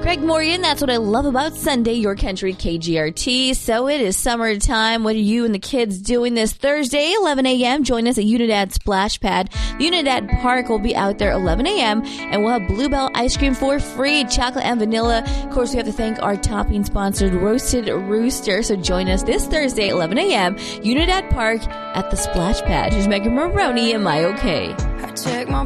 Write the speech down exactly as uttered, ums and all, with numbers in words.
Greg Morgan, that's what I love about Sunday, your country K G R T. So it is summertime. What are you and the kids doing this Thursday, eleven a.m.? Join us at Unidad Splash Pad. The Unidad Park will be out there eleven a.m. and we'll have Bluebell ice cream for free, chocolate and vanilla. Of course, we have to thank our topping sponsored Roasted Rooster. So join us this Thursday, eleven a.m., Unidad Park at the Splash Pad. Here's Megan Maroney. Am I okay? I check my